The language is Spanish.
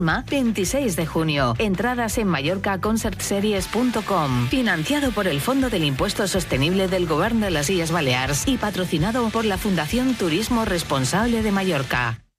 26 de junio. Entradas en mallorcaconcertseries.com. Financiado por el Fondo del Impuesto Sostenible del Govern de las Illes Balears y patrocinado por la Fundación Turismo Responsable de Mallorca.